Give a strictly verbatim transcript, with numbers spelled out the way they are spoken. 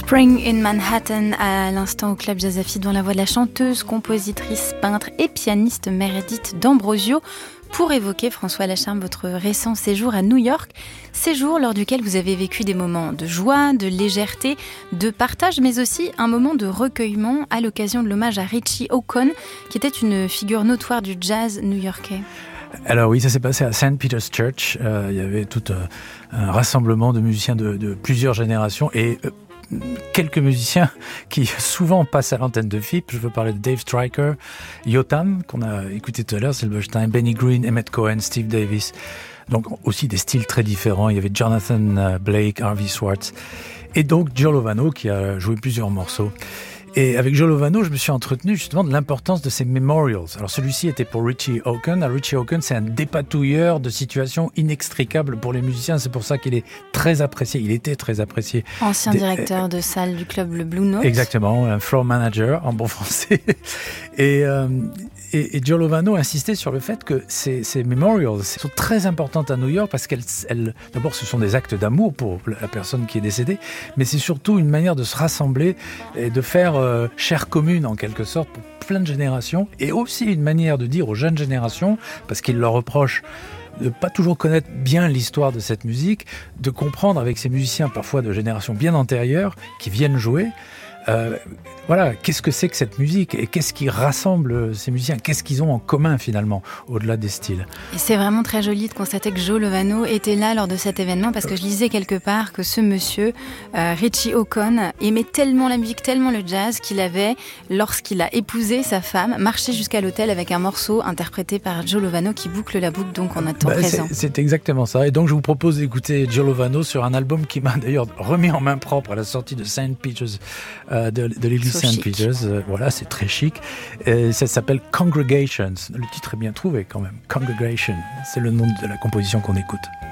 Spring in Manhattan à l'instant au Club Jazz Affi, dans la voix de la chanteuse, compositrice, peintre et pianiste Meredith D'Ambrosio, pour évoquer, François Lacharme, votre récent séjour à New York, séjour lors duquel vous avez vécu des moments de joie, de légèreté, de partage, mais aussi un moment de recueillement à l'occasion de l'hommage à Richie Hawkins, qui était une figure notoire du jazz new-yorkais. Alors oui, ça s'est passé à Saint Peter's Church. Euh, il y avait tout euh, un rassemblement de musiciens de, de plusieurs générations et euh, quelques musiciens qui souvent passent à l'antenne de F I P. Je veux parler de Dave Stryker, Yotam, qu'on a écouté tout à l'heure, Silverstein, Benny Green, Emmett Cohen, Steve Davis. Donc aussi des styles très différents. Il y avait Jonathan Blake, Harvey Swartz et donc Joe Lovano qui a joué plusieurs morceaux. Et avec Joe Lovano, je me suis entretenu justement de l'importance de ces memorials. Alors celui-ci était pour Richie Hawkins. Alors Richie Hawkins, c'est un dépatouilleur de situations inextricables pour les musiciens. C'est pour ça qu'il est très apprécié. Il était très apprécié. Ancien Des... directeur de salle du club Le Blue Note. Exactement, un floor manager en bon français. Et... Euh, Et, et Joe Lovano insistait sur le fait que ces, ces memorials sont très importantes à New York parce qu'elles, elles, d'abord, ce sont des actes d'amour pour la personne qui est décédée, mais c'est surtout une manière de se rassembler et de faire euh, chair commune en quelque sorte pour plein de générations, et aussi une manière de dire aux jeunes générations, parce qu'ils leur reprochent de ne pas toujours connaître bien l'histoire de cette musique, de comprendre avec ces musiciens parfois de générations bien antérieures qui viennent jouer. Euh, voilà, qu'est-ce que c'est que cette musique et qu'est-ce qui rassemble ces musiciens, qu'est-ce qu'ils ont en commun finalement au-delà des styles. Et c'est vraiment très joli de constater que Joe Lovano était là lors de cet événement, parce que je lisais quelque part que ce monsieur, euh, Richie Hawkins, aimait tellement la musique, tellement le jazz qu'il avait, lorsqu'il a épousé sa femme, marché jusqu'à l'hôtel avec un morceau interprété par Joe Lovano qui boucle la boucle donc en temps bah, présent. C'est, c'est exactement ça, et donc je vous propose d'écouter Joe Lovano sur un album qui m'a d'ailleurs remis en main propre à la sortie de Saint Peter's, euh, de, de l'église Saint Peter's. Euh, voilà, c'est très chic. Et ça s'appelle Congregations. Le titre est bien trouvé quand même. Congregation, c'est le nom de la composition qu'on écoute.